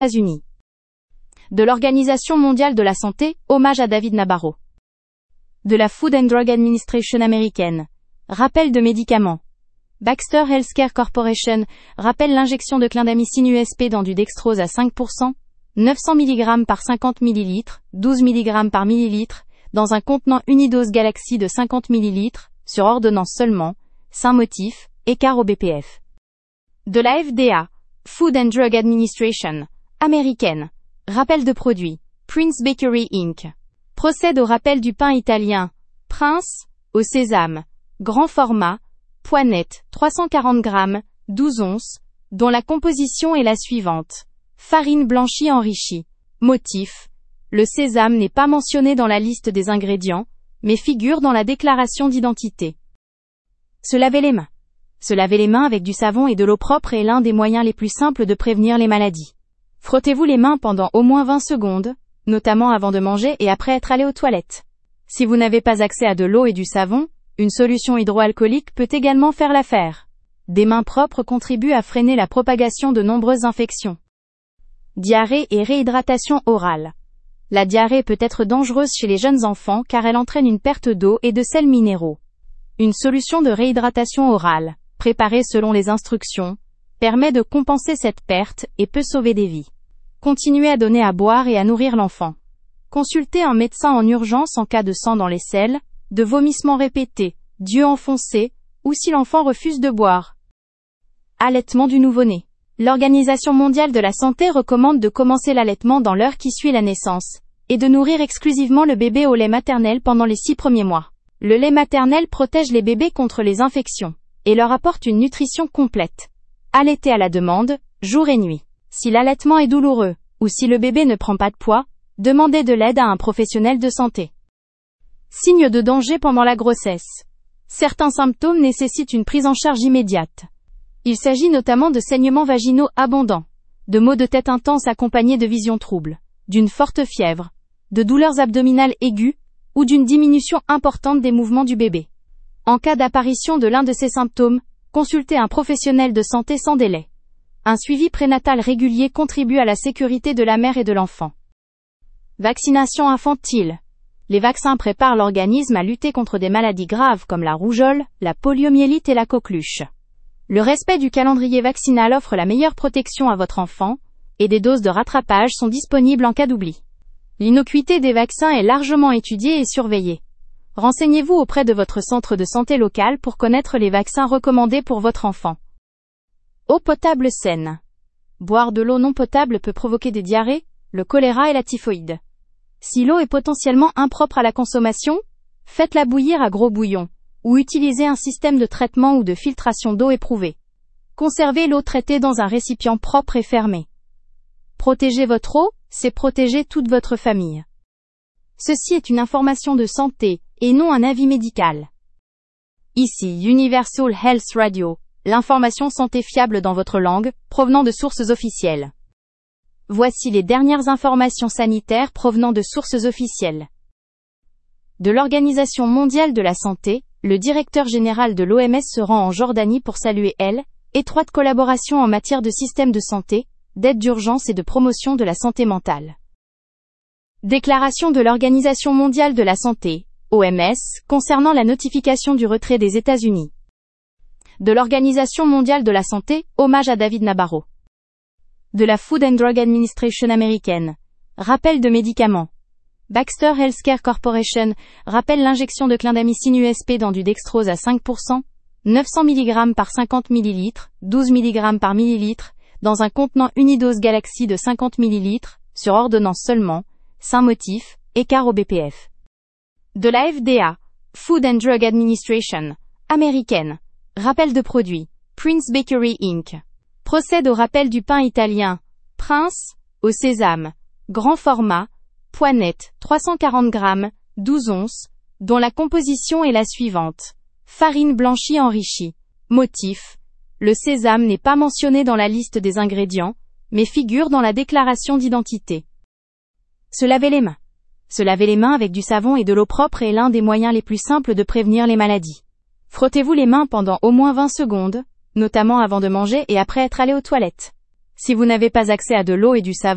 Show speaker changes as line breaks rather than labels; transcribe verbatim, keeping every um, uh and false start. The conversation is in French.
États-Unis. De l'Organisation mondiale de la santé, hommage à David Nabarro. De la Food and Drug Administration américaine. Rappel de médicaments. Baxter Healthcare Corporation rappelle l'injection de clindamycine U S P dans du dextrose à cinq pour cent, neuf cents milligrammes par cinquante millilitres, douze milligrammes par millilitre, dans un contenant Unidose Galaxy de cinquante millilitres, sur ordonnance seulement, sans motif, écart au B P F. De la F D A, Food and Drug Administration, américaine. Rappel de produits. Prince Bakery Incorporated procède au rappel du pain italien, Prince, au sésame, grand format, poignette, trois cent quarante grammes, douze onces, dont la composition est la suivante. Farine blanchie enrichie. Motif. Le sésame n'est pas mentionné dans la liste des ingrédients, mais figure dans la déclaration d'identité. Se laver les mains. Se laver les mains avec du savon et de l'eau propre est l'un des moyens les plus simples de prévenir les maladies. Frottez-vous les mains pendant au moins vingt secondes, notamment avant de manger et après être allé aux toilettes. Si vous n'avez pas accès à de l'eau et du savon, une solution hydroalcoolique peut également faire l'affaire. Des mains propres contribuent à freiner la propagation de nombreuses infections. Diarrhée et réhydratation orale. La diarrhée peut être dangereuse chez les jeunes enfants car elle entraîne une perte d'eau et de sels minéraux. Une solution de réhydratation orale, préparée selon les instructions, permet de compenser cette perte et peut sauver des vies. Continuez à donner à boire et à nourrir l'enfant. Consultez un médecin en urgence en cas de sang dans les selles, de vomissements répétés, d'yeux enfoncés, ou si l'enfant refuse de boire. Allaitement du nouveau-né. L'Organisation mondiale de la santé recommande de commencer l'allaitement dans l'heure qui suit la naissance, et de nourrir exclusivement le bébé au lait maternel pendant les six premiers mois. Le lait maternel protège les bébés contre les infections, et leur apporte une nutrition complète. Allaiter à la demande, jour et nuit. Si l'allaitement est douloureux, ou si le bébé ne prend pas de poids, demandez de l'aide à un professionnel de santé. Signes de danger pendant la grossesse. Certains symptômes nécessitent une prise en charge immédiate. Il s'agit notamment de saignements vaginaux abondants, de maux de tête intenses accompagnés de visions troubles, d'une forte fièvre, de douleurs abdominales aiguës, ou d'une diminution importante des mouvements du bébé. En cas d'apparition de l'un de ces symptômes, consultez un professionnel de santé sans délai. Un suivi prénatal régulier contribue à la sécurité de la mère et de l'enfant. Vaccination infantile. Les vaccins préparent l'organisme à lutter contre des maladies graves comme la rougeole, la poliomyélite et la coqueluche. Le respect du calendrier vaccinal offre la meilleure protection à votre enfant, et des doses de rattrapage sont disponibles en cas d'oubli. L'innocuité des vaccins est largement étudiée et surveillée. Renseignez-vous auprès de votre centre de santé local pour connaître les vaccins recommandés pour votre enfant. Eau potable saine. Boire de l'eau non potable peut provoquer des diarrhées, le choléra et la typhoïde. Si l'eau est potentiellement impropre à la consommation, faites-la bouillir à gros bouillon, ou utilisez un système de traitement ou de filtration d'eau éprouvé. Conservez l'eau traitée dans un récipient propre et fermé. Protéger votre eau, c'est protéger toute votre famille. Ceci est une information de santé, et non un avis médical. Ici Universal Health Radio, l'information santé fiable dans votre langue, provenant de sources officielles. Voici les dernières informations sanitaires provenant de sources officielles. De l'Organisation mondiale de la santé, le directeur général de l'O M S se rend en Jordanie pour saluer L, étroite collaboration en matière de système de santé, d'aide d'urgence et de promotion de la santé mentale. Déclaration de l'Organisation mondiale de la santé, O M S, concernant la notification du retrait des États-Unis. De l'Organisation mondiale de la santé, hommage à David Nabarro. De la Food and Drug Administration américaine. Rappel de médicaments. Baxter Healthcare Corporation rappelle l'injection de clindamycine U S P dans du dextrose à cinq pour cent, neuf cents milligrammes par cinquante millilitres, douze milligrammes par millilitre, dans un contenant Unidose Galaxy de cinquante millilitres, sur ordonnance seulement, sans motif, écart au B P F. De la F D A, Food and Drug Administration, américaine. Rappel de produits. Prince Bakery Incorporated procède au rappel du pain italien, Prince, au sésame, grand format, poignette, trois cent quarante grammes, douze onces, dont la composition est la suivante. Farine blanchie enrichie. Motif. Le sésame n'est pas mentionné dans la liste des ingrédients, mais figure dans la déclaration d'identité. Se laver les mains. Se laver les mains avec du savon et de l'eau propre est l'un des moyens les plus simples de prévenir les maladies. Frottez-vous les mains pendant au moins vingt secondes, notamment avant de manger et après être allé aux toilettes. Si vous n'avez pas accès à de l'eau et du savon,